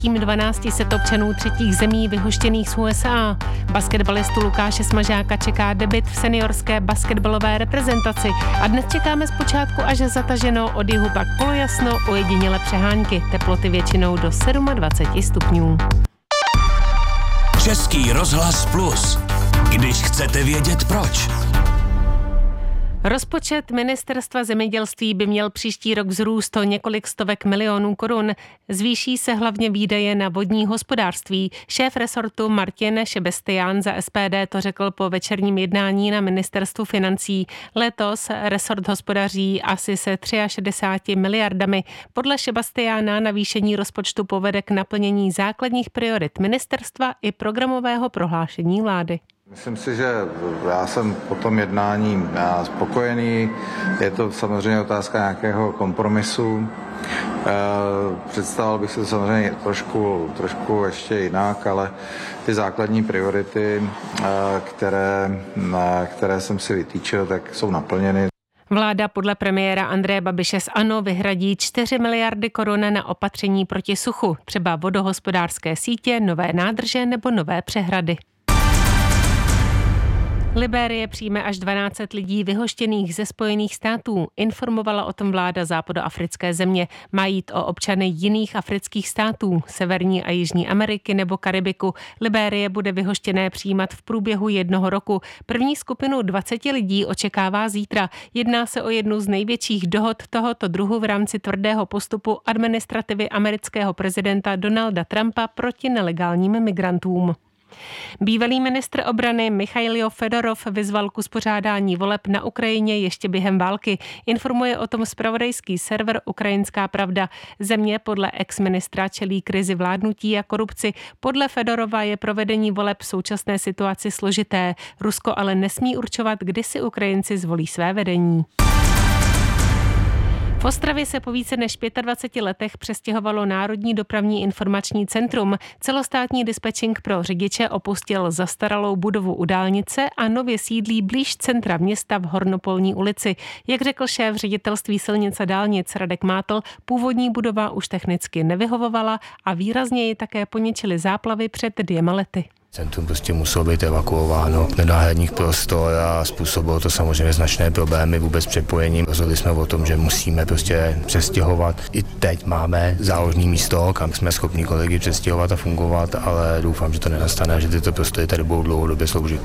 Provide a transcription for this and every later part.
Tím 1200 občanů třetích zemí vyhoštěných z USA. Basketbalistu Lukáše Smažáka čeká debut v seniorské basketbalové reprezentaci a dnes čekáme zpočátku až zataženo, od jihu pak polojasno, ojediněle přehánky, teploty většinou do 27 stupňů. Český rozhlas Plus. Když chcete vědět proč. Rozpočet Ministerstva zemědělství by měl příští rok vzrůst o několik stovek milionů korun. Zvýší se hlavně výdaje na vodní hospodářství. Šéf resortu Martin Šebestián za SPD to řekl po večerním jednání na Ministerstvu financí. Letos resort hospodaří asi se 63 miliardami. Podle Šebestiána navýšení rozpočtu povede k naplnění základních priorit ministerstva i programového prohlášení vlády. Myslím si, že já jsem po tom jednání spokojený. Je to samozřejmě otázka nějakého kompromisu. Představoval bych se samozřejmě trošku ještě jinak, ale ty základní priority, které jsem si vytýčil, tak jsou naplněny. Vláda podle premiéra Andreje Babiše z ANO vyhradí 4 miliardy korun na opatření proti suchu, třeba vodohospodářské sítě, nové nádrže nebo nové přehrady. Libérie přijme až 12 lidí vyhoštěných ze Spojených států. Informovala o tom vláda západoafrické země. Má jít o občany jiných afrických států, Severní a Jižní Ameriky nebo Karibiku. Libérie bude vyhoštěné přijímat v průběhu 1 roku. První skupinu 20 lidí očekává zítra. Jedná se o jednu z největších dohod tohoto druhu v rámci tvrdého postupu administrativy amerického prezidenta Donalda Trumpa proti nelegálním migrantům. Bývalý ministr obrany Michailo Fedorov vyzval k uspořádání voleb na Ukrajině ještě během války. Informuje o tom zpravodajský server Ukrajinská pravda. Země podle ex-ministra čelí krizi vládnutí a korupci. Podle Fedorova je provedení voleb v současné situaci složité. Rusko ale nesmí určovat, kdy si Ukrajinci zvolí své vedení. V Ostravě se po více než 25 letech přestěhovalo Národní dopravní informační centrum. Celostátní dispečing pro řidiče opustil zastaralou budovu u dálnice a nově sídlí blíž centra města v Hornopolní ulici. Jak řekl šéf ředitelství silnic a dálnic Radek Mátl, původní budova už technicky nevyhovovala a výrazně ji také poničily záplavy před 2 lety. Centrum prostě muselo být evakuováno do náhradních prostor a způsobilo to samozřejmě značné problémy vůbec přepojením. Rozhodli jsme o tom, že musíme prostě přestěhovat. I teď máme záložní místo, kam jsme schopni kolegy přestěhovat a fungovat, ale doufám, že to nenastane a že tyto prostory tady budou dlouhodobě sloužit.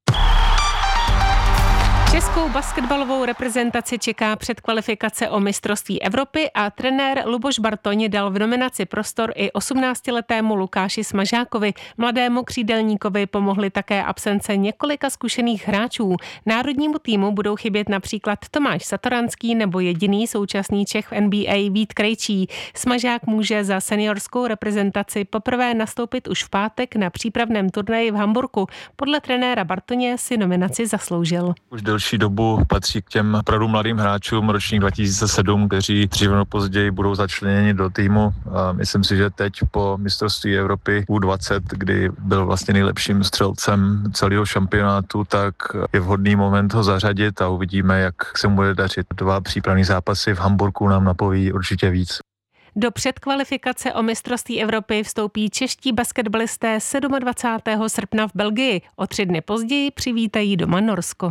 Českou basketbalovou reprezentaci čeká předkvalifikace o mistrovství Evropy a trenér Luboš Bartoň dal v nominaci prostor i 18letému Lukáši Smažákovi. Mladému křídelníkovi pomohly také absence několika zkušených hráčů. Národnímu týmu budou chybět například Tomáš Satoranský nebo jediný současný Čech v NBA Vít Krejčí. Smažák může za seniorskou reprezentaci poprvé nastoupit už v pátek na přípravném turnaji v Hamburku. Podle trenéra Bartoně si nominaci zasloužil. Už delší dobu patří k těm opravdu mladým hráčům ročník 2007, kteří dříve nebo později budou začleněni do týmu. A myslím si, že teď po mistrovství Evropy U20, kdy byl vlastně nejlepším střelcem celého šampionátu, tak je vhodný moment ho zařadit a uvidíme, jak se mu bude dařit. 2 přípravné zápasy v Hamburku nám napoví určitě víc. Do předkvalifikace o mistrovství Evropy vstoupí čeští basketbalisté 27. srpna v Belgii. O 3 dny později přivítají doma Norsko.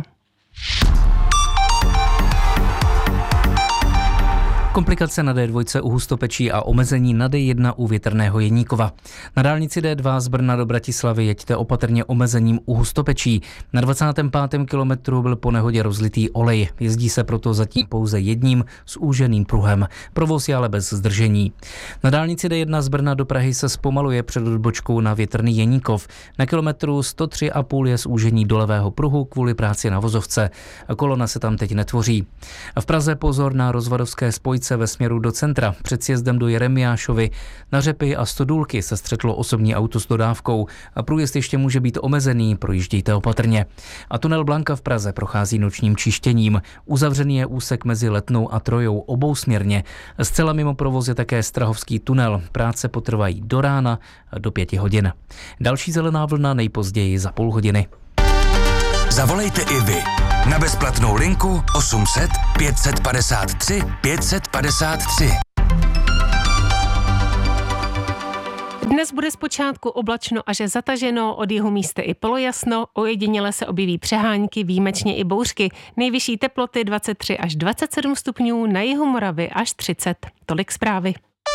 Komplikace na D2 u Hustopečí a omezení na D1 u Větrného Jeníkova. Na dálnici D2 z Brna do Bratislavy jeďte opatrně omezením u Hustopečí. Na 25. kilometru byl po nehodě rozlitý olej. Jezdí se proto zatím pouze jedním zúženým pruhem. Provoz je ale bez zdržení. Na dálnici D1 z Brna do Prahy se zpomaluje před odbočkou na Větrný Jeníkov. Na kilometru 103,5 je zúžení do levého pruhu kvůli práci na vozovce. Kolona se tam teď netvoří. V Praze pozor na rozvadovské spojce ve směru do centra. Před sjezdem do Jeremiášovy na Řepy a Stodůlky se střetlo osobní auto s dodávkou. Průjezd ještě může být omezený, projíždějte opatrně. A tunel Blanka v Praze prochází nočním čištěním. Uzavřený je úsek mezi Letnou a Trojou obousměrně. Zcela mimo provoz je také Strahovský tunel. Práce potrvají do rána do 5 hodin. Další zelená vlna nejpozději za půl hodiny. Zavolejte i vy na bezplatnou linku 800 553 553. Dnes bude zpočátku oblačno až zataženo, od jihu místy i polojasno, ojediněle se objeví přehánky, výjimečně i bouřky. Nejvyšší teploty 23 až 27 stupňů, na jihu Moravy až 30. Tolik zprávy.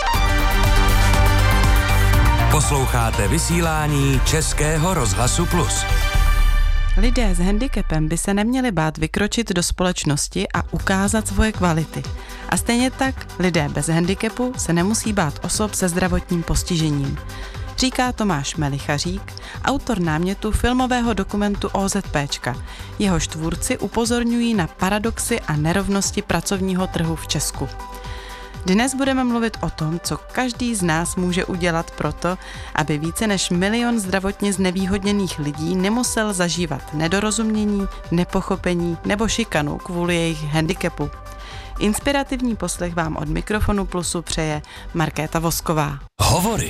Posloucháte vysílání Českého rozhlasu Plus. Lidé s handicapem by se neměli bát vykročit do společnosti a ukázat svoje kvality. A stejně tak lidé bez handicapu se nemusí bát osob se zdravotním postižením. Říká Tomáš Melichařík, autor námětu filmového dokumentu OZPčka. Jehož tvůrci upozorňují na paradoxy a nerovnosti pracovního trhu v Česku. Dnes budeme mluvit o tom, co každý z nás může udělat proto, aby více než 1 milion zdravotně znevýhodněných lidí nemusel zažívat nedorozumění, nepochopení nebo šikanu kvůli jejich handicapu. Inspirativní poslech vám od Mikrofonu Plusu přeje Markéta Vosková. Hovory.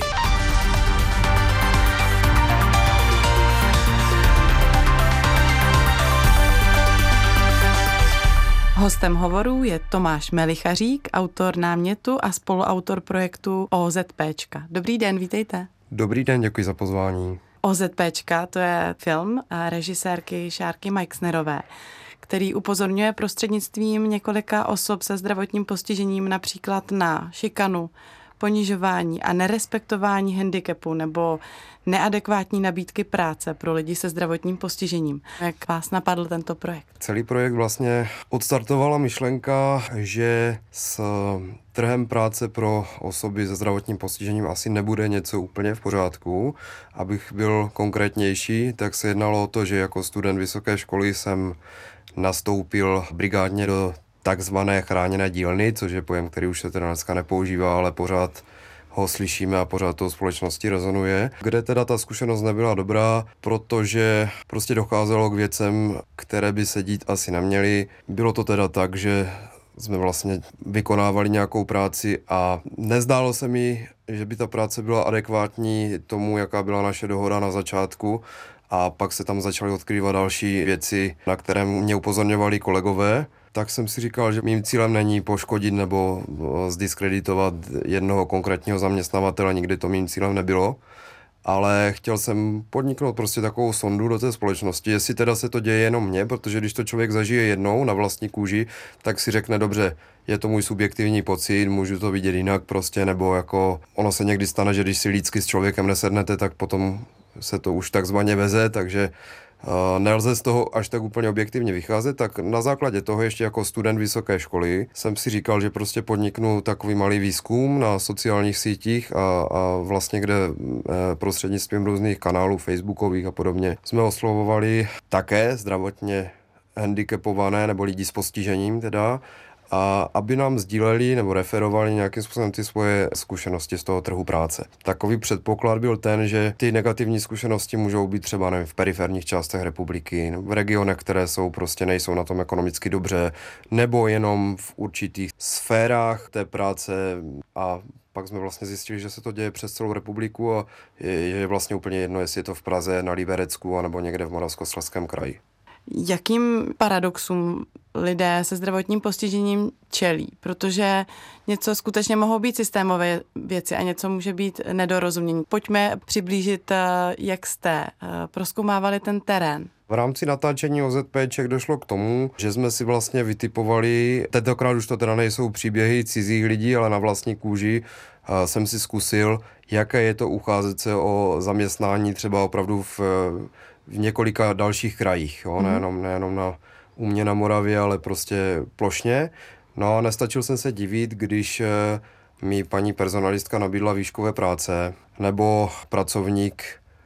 Hostem hovorů je Tomáš Melichařík, autor námětu a spoluautor projektu OZPčka. Dobrý den, vítejte. Dobrý den, děkuji za pozvání. OZPčka, to je film režisérky Šárky Majksnerové, který upozorňuje prostřednictvím několika osob se zdravotním postižením například na šikanu, ponižování a nerespektování handicapu nebo neadekvátní nabídky práce pro lidi se zdravotním postižením. Jak vás napadl tento projekt? Celý projekt vlastně odstartovala myšlenka, že s trhem práce pro osoby se zdravotním postižením asi nebude něco úplně v pořádku. Abych byl konkrétnější, tak se jednalo o to, že jako student vysoké školy jsem nastoupil brigádně do takzvané chráněné dílny, což je pojem, který už se teda dneska nepoužívá, ale pořád ho slyšíme a pořád to společnosti rezonuje, kde teda ta zkušenost nebyla dobrá, protože prostě docházelo k věcem, které by se dít asi neměly. Bylo to teda tak, že jsme vlastně vykonávali nějakou práci a nezdálo se mi, že by ta práce byla adekvátní tomu, jaká byla naše dohoda na začátku. A pak se tam začaly odkrývat další věci, na které mě upozorňovali kolegové. Tak jsem si říkal, že mým cílem není poškodit nebo zdiskreditovat jednoho konkrétního zaměstnavatele, nikdy to mým cílem nebylo. Ale chtěl jsem podniknout prostě takovou sondu do té společnosti, jestli teda se to děje jenom mně, protože když to člověk zažije jednou na vlastní kůži, tak si řekne dobře, je to můj subjektivní pocit, můžu to vidět jinak prostě, nebo jako ono se někdy stane, že když si lidsky s člověkem nesednete, tak potom se to už takzvaně veze, takže nelze z toho až tak úplně objektivně vycházet, tak na základě toho ještě jako student vysoké školy jsem si říkal, že prostě podniknu takový malý výzkum na sociálních sítích a vlastně kde prostřednictvím různých kanálů facebookových a podobně jsme oslovovali také zdravotně handicapované nebo lidi s postižením teda, a aby nám sdíleli nebo referovali nějakým způsobem ty svoje zkušenosti z toho trhu práce. Takový předpoklad byl ten, že ty negativní zkušenosti můžou být třeba nevím, v periferních částech republiky, v regionech, které jsou prostě nejsou na tom ekonomicky dobře, nebo jenom v určitých sférách té práce a pak jsme vlastně zjistili, že se to děje přes celou republiku a je vlastně úplně jedno, jestli je to v Praze, na Liberecku, anebo někde v Moravskoslezském kraji. Jakým paradoxům lidé se zdravotním postižením čelí? Protože něco skutečně mohou být systémové věci a něco může být nedorozumění. Pojďme přiblížit, jak jste prozkoumávali ten terén. V rámci natáčení OZPček došlo k tomu, že jsme si vlastně vytipovali, tentokrát už to teda nejsou příběhy cizích lidí, ale na vlastní kůži jsem si zkusil, jaké je to ucházet se o zaměstnání třeba opravdu v několika dalších krajích, jo? Nejenom u mě na Moravě, ale prostě plošně. No a nestačil jsem se divit, když mi paní personalistka nabídla výškové práce nebo pracovník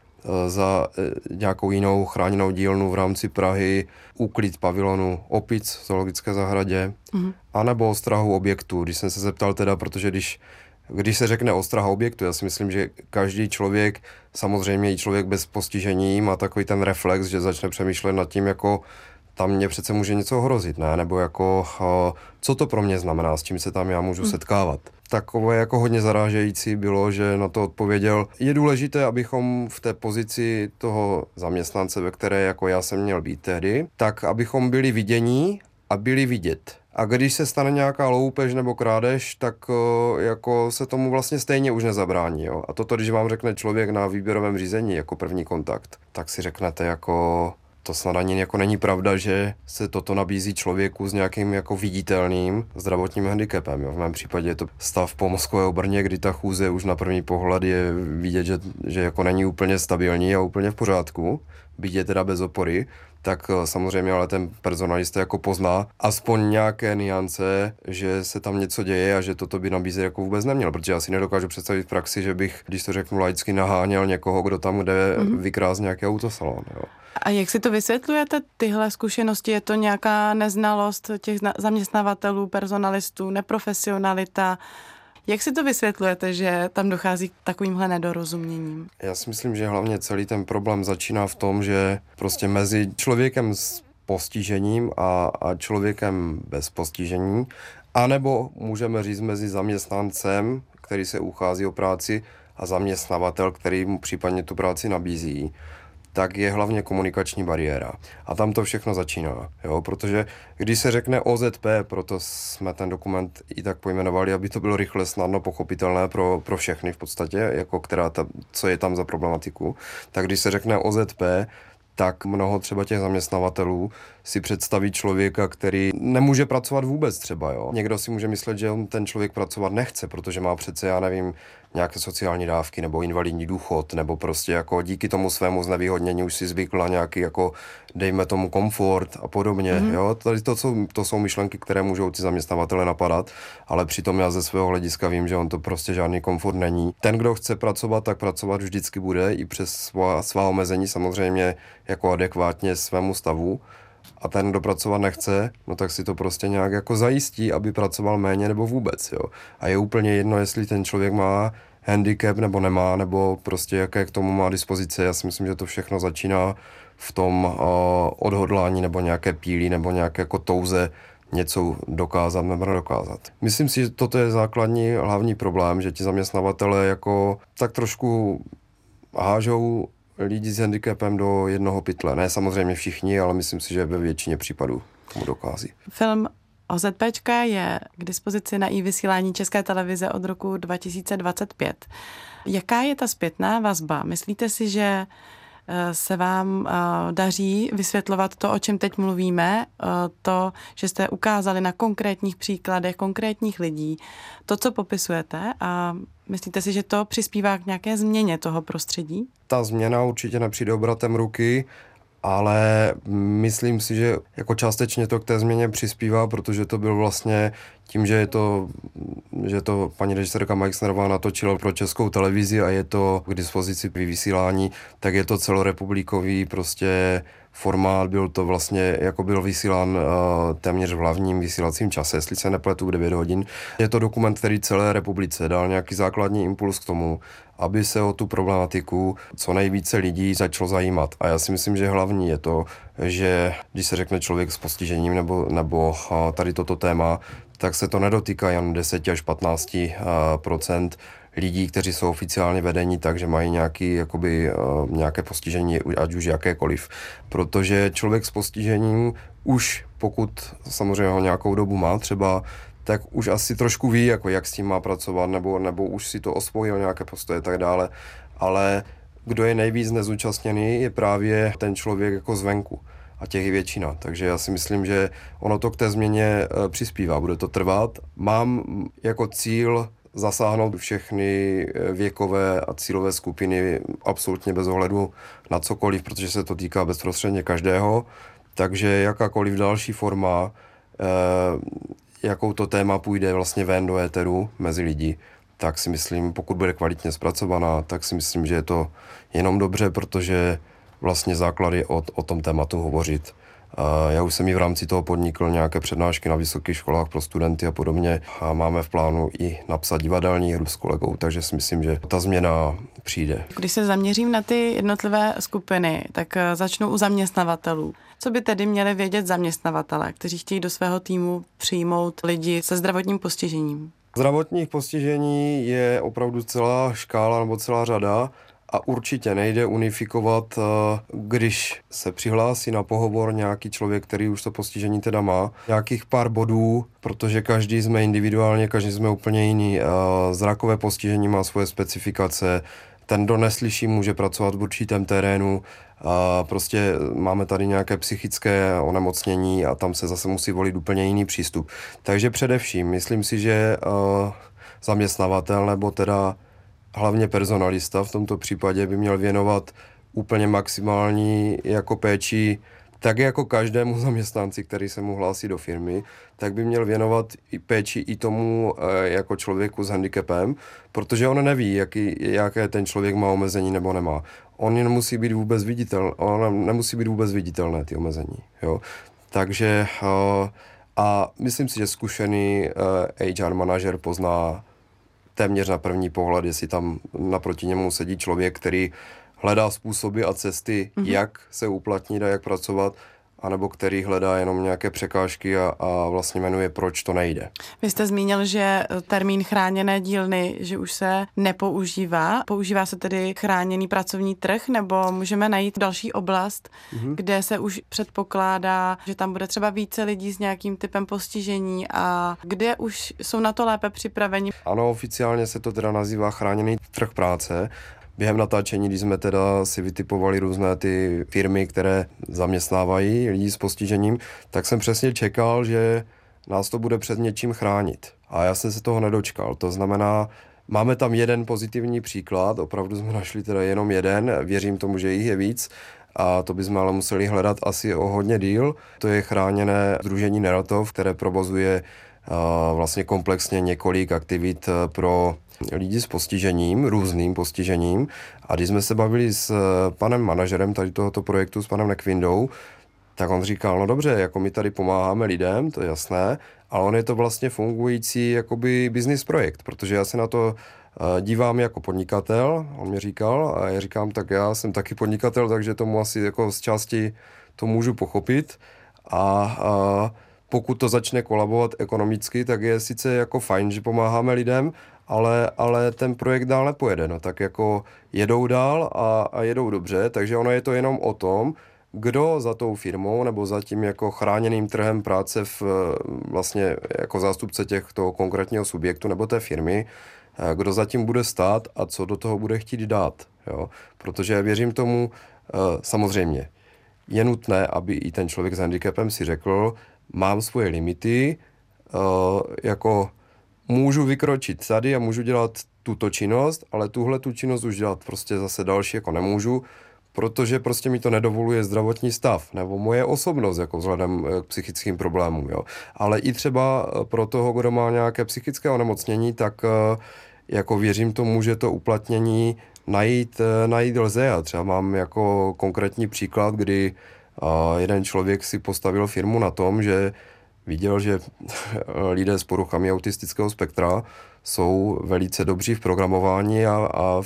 za nějakou jinou chráněnou dílnu v rámci Prahy, úklid pavilonu opic v zoologické zahradě, anebo ostrahu objektu. Když jsem se zeptal teda, protože když se řekne ostraha objektu, já si myslím, že každý člověk, samozřejmě i člověk bez postižení, má takový ten reflex, že začne přemýšlet nad tím, jako tam mě přece může něco hrozit, ne? Nebo jako, co to pro mě znamená, s čím se tam já můžu setkávat. Takové jako hodně zarážející bylo, že na to odpověděl, je důležité, abychom v té pozici toho zaměstnance, ve které jako já jsem měl být tehdy, tak abychom byli vidění a byli vidět. A když se stane nějaká loupež nebo krádež, tak jako se tomu vlastně stejně už nezabrání. Jo? A toto, když vám řekne člověk na výběrovém řízení jako první kontakt, tak si řeknete jako... To snad ani jako není pravda, že se toto nabízí člověku s nějakým jako viditelným zdravotním handicapem. Jo. V mém případě je to stav po mozkové obrně, kdy ta chůze už na první pohled je vidět, že jako není úplně stabilní a úplně v pořádku, byť je teda bez opory, tak samozřejmě ale ten personalista jako pozná aspoň nějaké niance, že se tam něco děje a že toto by nabízet jako vůbec neměl, protože já si nedokážu představit v praxi, že bych, když to řeknu laicky, naháněl někoho, kdo tam jde vykrást nějaký autosalon. Jo. A jak si to vysvětlujete, tyhle zkušenosti? Je to nějaká neznalost těch zaměstnavatelů, personalistů, neprofesionalita? Jak si to vysvětlujete, že tam dochází k takovýmhle nedorozuměním? Já si myslím, že hlavně celý ten problém začíná v tom, že prostě mezi člověkem s postižením a člověkem bez postižení, anebo můžeme říct mezi zaměstnancem, který se uchází o práci, a zaměstnavatel, který mu případně tu práci nabízí, tak je hlavně komunikační bariéra. A tam to všechno začíná, jo? Protože když se řekne OZP, proto jsme ten dokument i tak pojmenovali, aby to bylo rychle, snadno pochopitelné pro všechny v podstatě, jako co je tam za problematiku, tak když se řekne OZP, tak mnoho třeba těch zaměstnavatelů si představí člověka, který nemůže pracovat vůbec třeba, jo. Někdo si může myslet, že on ten člověk pracovat nechce, protože má přece, já nevím, nějaké sociální dávky nebo invalidní důchod, nebo prostě jako díky tomu svému znevýhodnění už si zvykl na nějaký jako dejme tomu komfort a podobně, jo. Tady to jsou myšlenky, které můžou ty zaměstnavatele napadat, ale přitom já ze svého hlediska vím, že on to prostě žádný komfort není. Ten, kdo chce pracovat, tak pracovat vždycky bude i přes svá omezení, samozřejmě jako adekvátně svému stavu. A ten, kdo pracovat nechce, no tak si to prostě nějak jako zajistí, aby pracoval méně nebo vůbec, jo. A je úplně jedno, jestli ten člověk má handicap nebo nemá, nebo prostě jaké k tomu má dispozice. Já si myslím, že to všechno začíná v tom odhodlání nebo nějaké píli nebo nějaké jako touze něco dokázat nebo nedokázat. Myslím si, že toto je základní hlavní problém, že ti zaměstnavatele jako tak trošku hážou lidi s handicapem do jednoho pytle. Ne samozřejmě všichni, ale myslím si, že ve většině případů tomu dokází. Film OZPčka je k dispozici na i-vysílání České televize od roku 2025. Jaká je ta zpětná vazba? Myslíte si, že se vám daří vysvětlovat to, o čem teď mluvíme, to, že jste ukázali na konkrétních příkladech konkrétních lidí, to, co popisujete, a myslíte si, že to přispívá k nějaké změně toho prostředí? Ta změna určitě nepřijde obratem ruky, ale myslím si, že jako částečně to k té změně přispívá, protože to byl vlastně tím, že to paní režisérka Meixnerová natočila pro Českou televizi a je to k dispozici při vysílání, tak je to celorepublikový prostě formát, byl to vlastně, jako byl vysílán téměř v hlavním vysílacím čase, jestli se nepletu, 9 hodin. Je to dokument, který celé republice dal nějaký základní impuls k tomu, aby se o tu problematiku co nejvíce lidí začalo zajímat. A já si myslím, že hlavní je to, že když se řekne člověk s postižením nebo tady toto téma, tak se to nedotýká jen 10 až 15% lidí, kteří jsou oficiálně vedení, takže mají nějaké postižení, ať už jakékoliv. Protože člověk s postižením už, pokud samozřejmě ho nějakou dobu má třeba, tak už asi trošku ví, jako jak s tím má pracovat, nebo už si to osvojil nějaké postoje a tak dále. Ale kdo je nejvíc nezúčastněný, je právě ten člověk jako zvenku. A těch je většina. Takže já si myslím, že ono to k té změně přispívá. Bude to trvat. Mám jako cíl zasáhnout všechny věkové a cílové skupiny absolutně bez ohledu na cokoliv, protože se to týká bezprostředně každého. Takže jakákoliv další forma, jakou to téma půjde vlastně ven do éteru mezi lidi, tak si myslím, pokud bude kvalitně zpracovaná, tak si myslím, že je to jenom dobře, protože vlastně základ je o tom tématu hovořit. Já už jsem i v rámci toho podnikl nějaké přednášky na vysokých školách pro studenty a podobně a máme v plánu i napsat divadelní hru s kolegou, takže si myslím, že ta změna přijde. Když se zaměřím na ty jednotlivé skupiny, tak začnu u zaměstnavatelů. Co by tedy měli vědět zaměstnavatelé, kteří chtějí do svého týmu přijmout lidi se zdravotním postižením? Zdravotních postižení je opravdu celá škála nebo celá řada A určitě nejde unifikovat, když se přihlásí na pohovor nějaký člověk, který už to postižení teda má, nějakých pár bodů, protože každý jsme individuálně, každý jsme úplně jiný. Zrakové postižení má svoje specifikace, ten, kdo neslyší, může pracovat v určitém terénu, prostě máme tady nějaké psychické onemocnění a tam se zase musí volit úplně jiný přístup. Takže především, myslím si, že zaměstnavatel nebo teda hlavně personalista v tomto případě by měl věnovat úplně maximální jako péči, tak jako každému zaměstnanci, který se mu hlásí do firmy, tak by měl věnovat i péči i tomu jako člověku s handicapem, protože on neví, jaké ten člověk má omezení nebo nemá. On nemusí být vůbec viditelné, ty omezení. Jo? Takže a myslím si, že zkušený HR manažer pozná téměř na první pohled, jestli tam naproti němu sedí člověk, který hledá způsoby a cesty, jak se uplatnit a jak pracovat, anebo který hledá jenom nějaké překážky a vlastně jmenuje, proč to nejde. Vy jste zmínil, že termín chráněné dílny, že už se nepoužívá. Používá se tedy chráněný pracovní trh, nebo můžeme najít další oblast, kde se už předpokládá, že tam bude třeba více lidí s nějakým typem postižení a kde už jsou na to lépe připraveni? Ano, oficiálně se to teda nazývá chráněný trh práce. Během natáčení, když jsme teda si vytipovali různé ty firmy, které zaměstnávají lidi s postižením, tak jsem přesně čekal, že nás to bude před něčím chránit. A já jsem se toho nedočkal. To znamená, máme tam jeden pozitivní příklad, opravdu jsme našli teda jenom jeden, věřím tomu, že jich je víc, a to bychom ale museli hledat asi o hodně díl. To je chráněné sdružení Neratov, které provozuje vlastně komplexně několik aktivit pro lidi s postižením, různým postižením. A když jsme se bavili s panem manažerem tady tohoto projektu, s panem Nekvindou, tak on říkal, no dobře, jako my tady pomáháme lidem, to je jasné, ale on je to vlastně fungující jakoby business projekt, protože já se na to dívám jako podnikatel, on mi říkal, a já říkám, tak já jsem taky podnikatel, takže tomu asi jako z části to můžu pochopit a pokud to začne kolabovat ekonomicky, tak je sice jako fajn, že pomáháme lidem, ale ten projekt dál nepojede, no tak jako jedou dál a jedou dobře, takže ono je to jenom o tom, kdo za tou firmou nebo za tím jako chráněným trhem práce vlastně jako zástupce toho konkrétního subjektu nebo té firmy, kdo za tím bude stát a co do toho bude chtít dát, jo? Protože já věřím tomu, samozřejmě je nutné, aby i ten člověk s handicapem si řekl, mám svoje limity, jako můžu vykročit tady a můžu dělat tuto činnost, ale tuhle tu činnost už dělat prostě zase další jako nemůžu, protože prostě mi to nedovoluje zdravotní stav nebo moje osobnost jako vzhledem k psychickým problémům. Jo. Ale i třeba pro toho, kdo má nějaké psychické onemocnění, tak jako věřím tomu, že to uplatnění najít lze. Já třeba mám jako konkrétní příklad, kdy jeden člověk si postavil firmu na tom, že viděl, že lidé s poruchami autistického spektra jsou velice dobří v programování a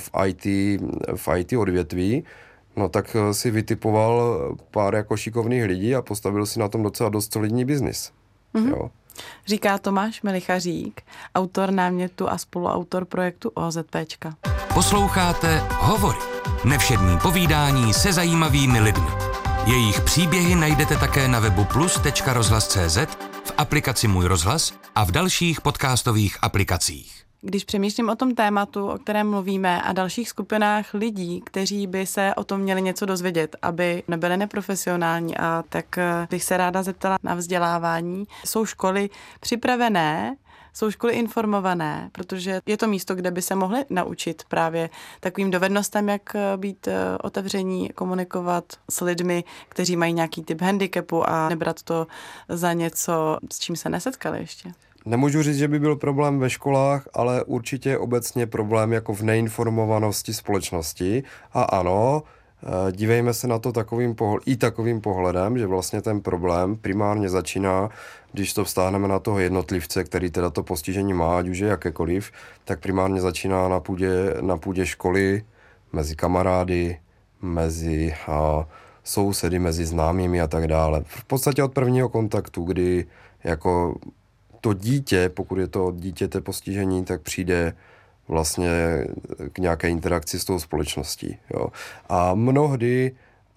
v IT odvětví, no tak si vytipoval pár jako šikovných lidí a postavil si na tom docela dost solidní biznis. Jo. Říká Tomáš Melichařík, autor námětu a spoluautor projektu OZPčka. Posloucháte Hovory. Nevšední povídání se zajímavými lidmi. Jejich příběhy najdete také na webu plus.rozhlas.cz, v aplikaci Můj rozhlas a v dalších podcastových aplikacích. Když přemýšlím o tom tématu, o kterém mluvíme, a dalších skupinách lidí, kteří by se o tom měli něco dozvědět, aby nebyli neprofesionální, a tak bych se ráda zeptala na vzdělávání. Jsou školy připravené, jsou školy informované, protože je to místo, kde by se mohli naučit právě takovým dovednostem, jak být otevření, komunikovat s lidmi, kteří mají nějaký typ handicapu a nebrat to za něco, s čím se nesetkali ještě. Nemůžu říct, že by byl problém ve školách, ale určitě obecně problém jako v neinformovanosti společnosti. A ano, dívejme se na to takovým pohledem, že vlastně ten problém primárně začíná, když to vztáhneme na toho jednotlivce, který teda to postižení má, ať už je jakékoliv, tak primárně začíná na půdě školy, mezi kamarády, mezi sousedy, mezi známými a tak dále. V podstatě od prvního kontaktu, kdy jako to dítě, pokud je to dítěte postižení, tak přijde vlastně k nějaké interakci s tou společností. Jo. A mnohdy,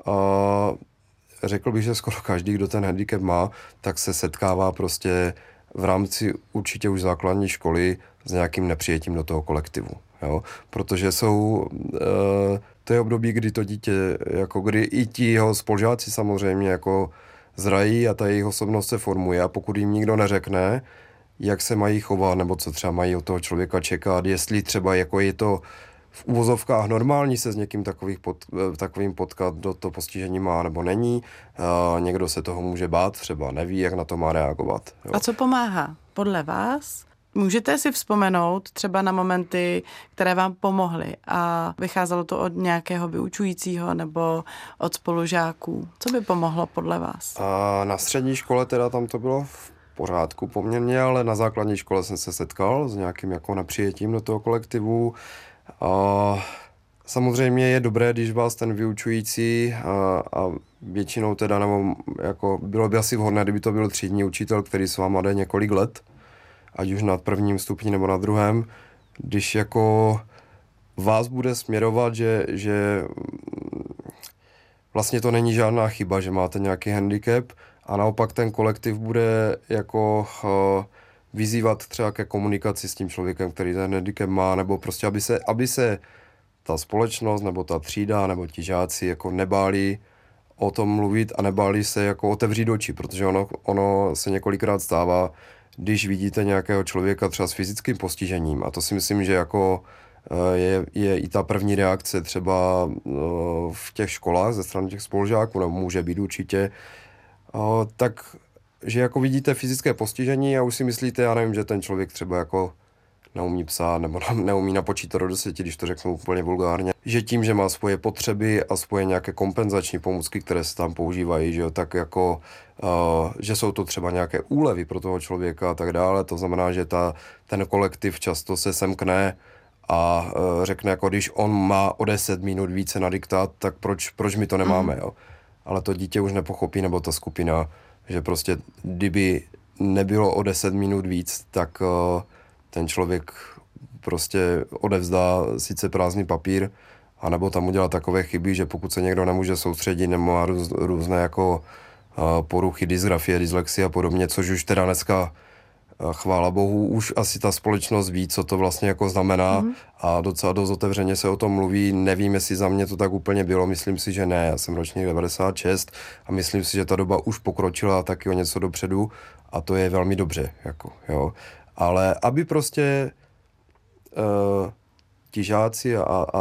řekl bych, že skoro každý, kdo ten handicap má, tak se setkává prostě v rámci určitě už základní školy s nějakým nepřijetím do toho kolektivu. Jo. Protože to je období, kdy to dítě, jako kdy i ti jeho spolužáci samozřejmě jako zrají a ta jejich osobnost se formuje a pokud jim nikdo neřekne, jak se mají chovat, nebo co třeba mají od toho člověka čekat, jestli třeba jako je to v uvozovkách normální se s někým takovým potkat, do toho postižení má nebo není. Někdo se toho může bát, třeba neví, jak na to má reagovat. Jo. A co pomáhá podle vás? Můžete si vzpomenout třeba na momenty, které vám pomohly a vycházelo to od nějakého vyučujícího nebo od spolužáků? Co by pomohlo podle vás? Na střední škole teda tam to bylo v pořádku poměrně, ale na základní škole jsem se setkal s nějakým jako nepřijetím do toho kolektivu. Samozřejmě je dobré, když vás ten vyučující a většinou teda, nebo jako bylo by asi vhodné, kdyby to byl třídní učitel, který s váma jde několik let, ať už na prvním stupni nebo na druhém, když jako vás bude směrovat, že vlastně to není žádná chyba, že máte nějaký handicap a naopak ten kolektiv bude jako vyzývat třeba ke komunikaci s tím člověkem, který ten handicap má, nebo prostě, aby se ta společnost, nebo ta třída, nebo ti žáci jako nebáli o tom mluvit a nebáli se jako otevřít oči, protože ono se několikrát stává, když vidíte nějakého člověka třeba s fyzickým postižením, a to si myslím, že jako je i ta první reakce třeba v těch školách ze strany těch spolužáků, nebo může být určitě, tak, že jako vidíte fyzické postižení a už si myslíte, já nevím, že ten člověk třeba jako neumí psát nebo neumí napočítat do 10, když to řeknu úplně vulgárně, že tím, že má svoje potřeby a svoje nějaké kompenzační pomůcky, které se tam používají, že jo, tak jako, že jsou to třeba nějaké úlevy pro toho člověka a tak dále, to znamená, že ten kolektiv často se semkne a řekne, jako když on má o 10 minut více na diktát, tak proč my to nemáme, jo. Ale to dítě už nepochopí, nebo ta skupina, že prostě kdyby nebylo o 10 minut víc, tak ten člověk prostě odevzdá sice prázdný papír, anebo tam udělá takové chyby, že pokud se někdo nemůže soustředit, nebo má různé jako poruchy, dysgrafie, dyslexie a podobně, což už teda dneska, chvála bohu, už asi ta společnost ví, co to vlastně jako znamená a docela dost otevřeně se o tom mluví. Nevím, jestli za mě to tak úplně bylo, myslím si, že ne. Já jsem ročník 96 a myslím si, že ta doba už pokročila taky o něco dopředu a to je velmi dobře, jako, jo. Ale aby prostě ti žáci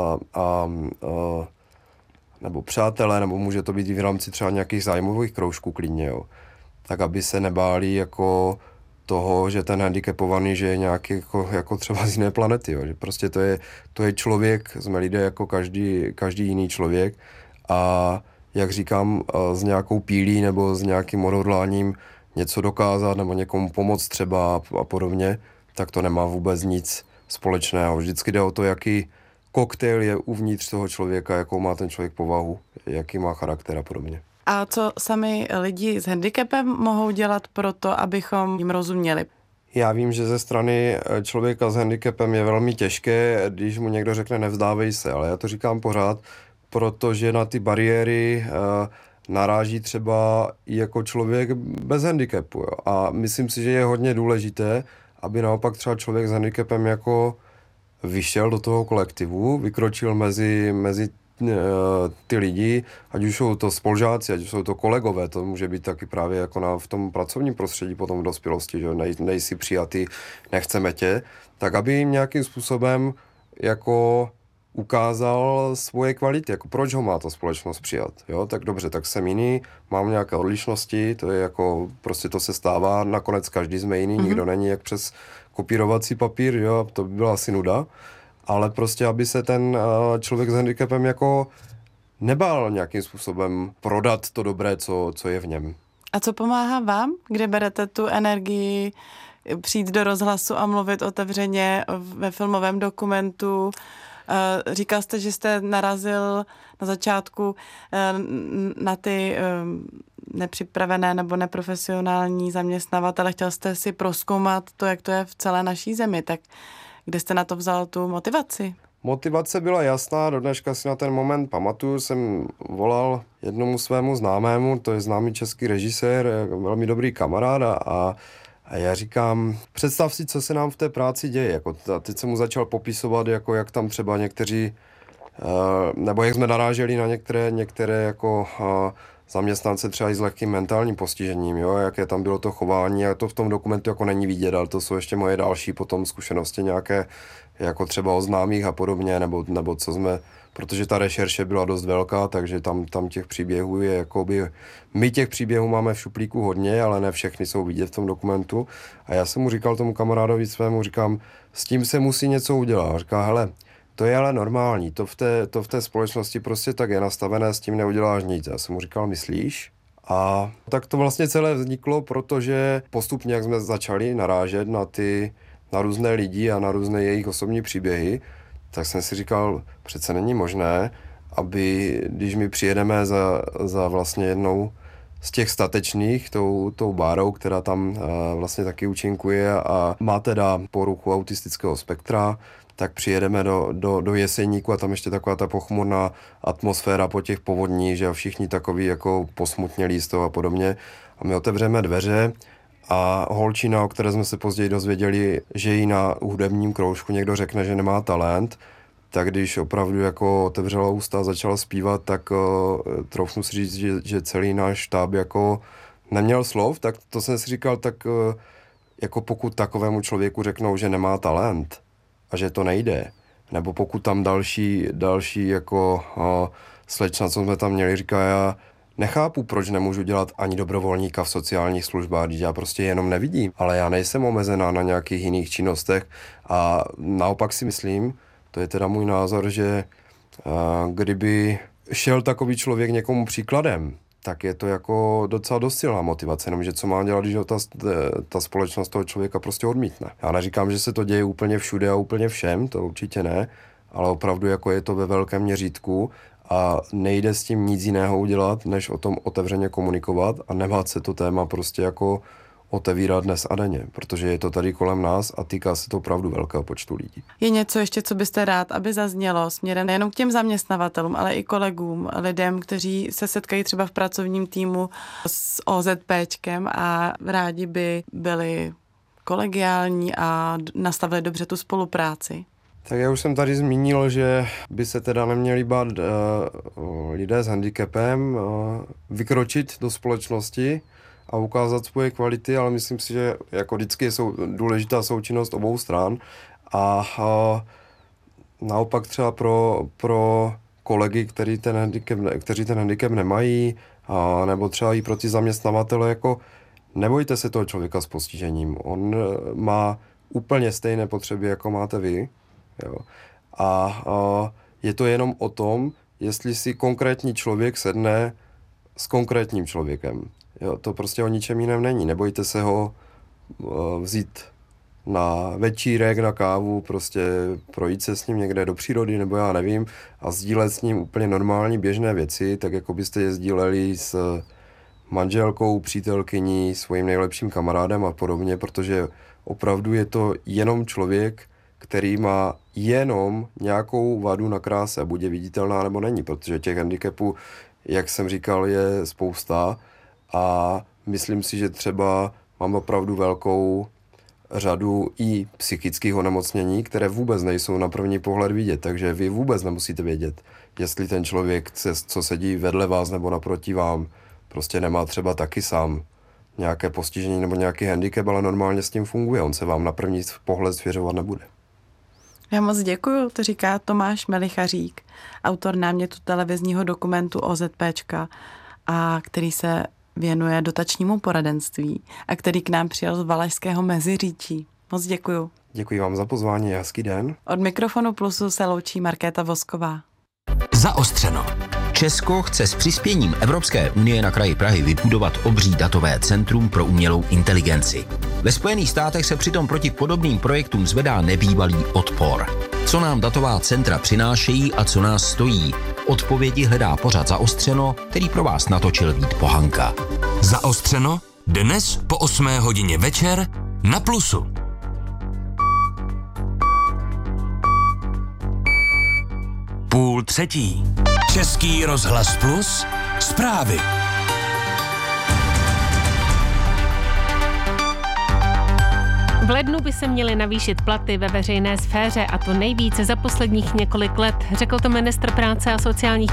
nebo přátelé, nebo může to být i v rámci třeba nějakých zájmových kroužků klidně, jo, tak aby se nebáli jako toho, že ten handicapovaný, že je nějaký jako třeba z jiné planety, jo, že prostě to je člověk, jsme lidé jako každý jiný člověk a jak říkám, s nějakou pílí nebo s nějakým odhodláním něco dokázat nebo někomu pomoct třeba a podobně, tak to nemá vůbec nic společného. Vždycky jde o to, jaký koktejl je uvnitř toho člověka, jakou má ten člověk povahu, jaký má charakter a podobně. A co sami lidi s handicapem mohou dělat pro to, abychom jim rozuměli? Já vím, že ze strany člověka s handicapem je velmi těžké, když mu někdo řekne nevzdávej se, ale já to říkám pořád, protože na ty bariéry naráží třeba i jako člověk bez handicapu. Jo. A myslím si, že je hodně důležité, aby naopak třeba člověk s handicapem jako vyšel do toho kolektivu, vykročil mezi ty lidi, ať už jsou to spolužáci, ať už jsou to kolegové, to může být taky právě jako v tom pracovním prostředí potom v dospělosti, že nejsi přijatý, nechceme tě, tak aby jim nějakým způsobem jako ukázal svoje kvality, jako proč ho má ta společnost přijat, jo, tak dobře, tak jsem jiný, mám nějaké odlišnosti, to je jako, prostě to se stává, nakonec každý jsme jiný, nikdo není jak přes kopírovací papír, jo, to by byla asi nuda, ale prostě, aby se ten člověk s handicapem jako nebál nějakým způsobem prodat to dobré, co je v něm. A co pomáhá vám, kde berete tu energii přijít do rozhlasu a mluvit otevřeně ve filmovém dokumentu? Říkal jste, že jste narazil na začátku na ty nepřipravené nebo neprofesionální zaměstnavatele. Chtěl jste si prozkoumat to, jak to je v celé naší zemi. Tak Kde jste na to vzal tu motivaci? Motivace byla jasná, do dneška si na ten moment pamatuju, jsem volal jednomu svému známému, to je známý český režisér, velmi dobrý kamarád a já říkám, představ si, co se nám v té práci děje. Jako, teď jsem mu začal popisovat, jako, jak tam třeba někteří, nebo jak jsme naráželi na některé jako zaměstnance třeba i s lehkým mentálním postižením, jo, jaké tam bylo to chování a to v tom dokumentu jako není vidět, ale to jsou ještě moje další potom zkušenosti nějaké, jako třeba o známých a podobně, nebo co jsme, protože ta rešerše byla dost velká, takže tam těch příběhů je jakoby, my těch příběhů máme v šuplíku hodně, ale ne všechny jsou vidět v tom dokumentu a já jsem mu říkal tomu kamarádovi svému, říkám, s tím se musí něco udělat. Říká, hele, to je ale normální, to v té společnosti prostě tak je nastavené, s tím neuděláš nic. Já jsem mu říkal, myslíš? A tak to vlastně celé vzniklo, protože postupně, jak jsme začali narážet na různé lidi a na různé jejich osobní příběhy, tak jsem si říkal, přece není možné, aby, když my přijedeme za vlastně jednou z těch statečných, tou Bárou, která tam vlastně taky účinkuje a má teda poruchu autistického spektra, tak přijedeme do Jeseníku a tam ještě taková ta pochmurná atmosféra po těch povodní, že všichni takový jako posmutnělí z toho a podobně. A my otevřeme dveře a holčina, o které jsme se později dozvěděli, že jí na hudebním kroužku někdo řekne, že nemá talent, tak když opravdu jako otevřela ústa a začala zpívat, tak troufnu si říct, že celý náš štáb jako neměl slov, tak to jsem si říkal, tak jako pokud takovému člověku řeknou, že nemá talent a že to nejde, nebo pokud tam další jako slečna, co jsme tam měli, říká, já nechápu, proč nemůžu dělat ani dobrovolníka v sociálních službách, když já prostě jenom nevidím, ale já nejsem omezená na nějakých jiných činnostech a naopak si myslím, to je teda můj názor, že kdyby šel takový člověk někomu příkladem, tak je to jako docela dost silná motivace, jenomže co má dělat, když ho ta společnost toho člověka prostě odmítne. Já neříkám, že se to děje úplně všude a úplně všem, to určitě ne, ale opravdu jako je to ve velkém měřítku a nejde s tím nic jiného udělat, než o tom otevřeně komunikovat a nebát se to téma prostě jako otevírat dnes a denně, protože je to tady kolem nás a týká se to opravdu velkého počtu lidí. Je něco ještě, co byste rád, aby zaznělo směrem nejenom k těm zaměstnavatelům, ale i kolegům, lidem, kteří se setkají třeba v pracovním týmu s OZPčkem a rádi by byli kolegiální a nastavili dobře tu spolupráci? Tak já už jsem tady zmínil, že by se teda neměli bát lidé s handicapem vykročit do společnosti a ukázat svoje kvality, ale myslím si, že jako vždycky je důležitá součinnost obou stran a naopak třeba pro kolegy, kteří ten handicap nemají, nebo třeba i pro ty zaměstnavatele, jako nebojte se toho člověka s postižením. On má úplně stejné potřeby, jako máte vy. Jo. A je to jenom o tom, jestli si konkrétní člověk sedne s konkrétním člověkem. Jo, to prostě o ničem jiném není. Nebojte se ho vzít na večírek, na kávu, prostě projít se s ním někde do přírody, nebo já nevím, a sdílet s ním úplně normální běžné věci, tak jako byste je sdíleli s manželkou, přítelkyní, svým nejlepším kamarádem a podobně, protože opravdu je to jenom člověk, který má jenom nějakou vadu na kráse, buď je viditelná, nebo není, protože těch handicapů, jak jsem říkal, je spousta a myslím si, že třeba mám opravdu velkou řadu i psychických onemocnění, které vůbec nejsou na první pohled vidět, takže vy vůbec nemusíte vědět, jestli ten člověk, co sedí vedle vás nebo naproti vám, prostě nemá třeba taky sám nějaké postižení nebo nějaký handicap, ale normálně s tím funguje, on se vám na první pohled svěřovat nebude. Já moc děkuju, to říká Tomáš Melichařík, autor námětu televizního dokumentu OZPčka, a který se věnuje dotačnímu poradenství a který k nám přijel z Valašského Meziříčí. Moc děkuju. Děkuji vám za pozvání, hezký den. Od Mikrofonu Plusu se loučí Markéta Vosková. Zaostřeno. Česko chce s přispěním Evropské unie na kraji Prahy vybudovat obří datové centrum pro umělou inteligenci. Ve Spojených státech se přitom proti podobným projektům zvedá nebývalý odpor. Co nám datová centra přinášejí a co nás stojí? Odpovědi hledá pořad Zaostřeno, který pro vás natočil Vít Pohanka. Zaostřeno dnes po 8 hodině večer na Plusu. 2:30. Český rozhlas Plus, zprávy. V lednu by se měly navýšit platy ve veřejné sféře, a to nejvíce za posledních několik let, řekl to ministr práce a sociálních